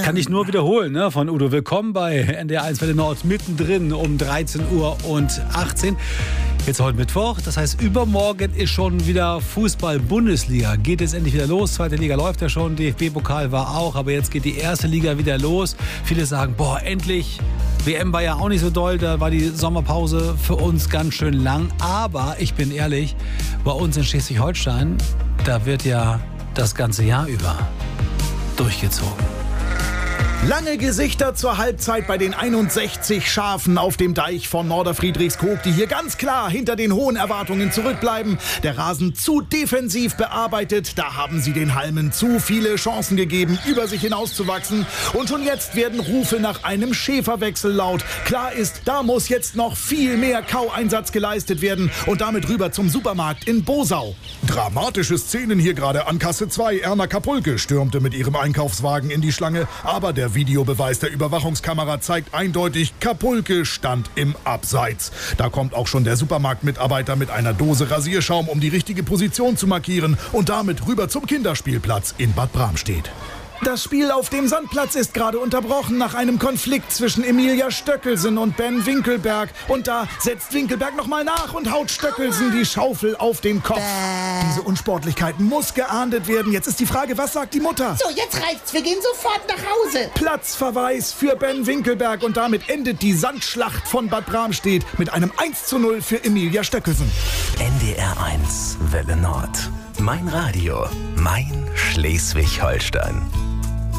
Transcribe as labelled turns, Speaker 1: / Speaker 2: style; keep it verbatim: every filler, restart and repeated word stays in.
Speaker 1: Kann ich nur wiederholen, ne, von Udo. Willkommen bei N D R eins Welle Nord, mittendrin um dreizehn Uhr und achtzehn. Jetzt heute Mittwoch, das heißt übermorgen ist schon wieder Fußball-Bundesliga. Geht jetzt endlich wieder los, zweite Liga läuft ja schon, D F B-Pokal war auch, aber jetzt geht die erste Liga wieder los. Viele sagen, boah, endlich. W M war ja auch nicht so doll, da war die Sommerpause für uns ganz schön lang. Aber ich bin ehrlich, bei uns in Schleswig-Holstein, da wird ja das ganze Jahr über durchgezogen.
Speaker 2: Lange Gesichter zur Halbzeit bei den einundsechzig Schafen auf dem Deich von Norderfriedrichskoog, die hier ganz klar hinter den hohen Erwartungen zurückbleiben. Der Rasen zu defensiv bearbeitet, da haben sie den Halmen zu viele Chancen gegeben, über sich hinauszuwachsen. Und schon jetzt werden Rufe nach einem Schäferwechsel laut. Klar ist, da muss jetzt noch viel mehr Kaueinsatz geleistet werden und damit rüber zum Supermarkt in Bosau.
Speaker 3: Dramatische Szenen hier gerade an Kasse zwei. Erna Kapulke stürmte mit ihrem Einkaufswagen in die Schlange, aber der Videobeweis der Überwachungskamera zeigt eindeutig, Kapulke stand im Abseits. Da kommt auch schon der Supermarktmitarbeiter mit einer Dose Rasierschaum, um die richtige Position zu markieren und damit rüber zum Kinderspielplatz in Bad Bramstedt.
Speaker 2: Das Spiel auf dem Sandplatz ist gerade unterbrochen nach einem Konflikt zwischen Emilia Stöckelsen und Ben Winkelberg. Und da setzt Winkelberg nochmal nach und haut Stöckelsen die Schaufel auf den Kopf. Bäh. Diese Unsportlichkeit muss geahndet werden. Jetzt ist die Frage, was sagt die Mutter?
Speaker 4: So, jetzt reicht's. Wir gehen sofort nach Hause.
Speaker 2: Platzverweis für Ben Winkelberg. Und damit endet die Sandschlacht von Bad Bramstedt mit einem eins zu null für Emilia Stöckelsen.
Speaker 5: N D R eins Welle Nord. Mein Radio. Mein Schleswig-Holstein.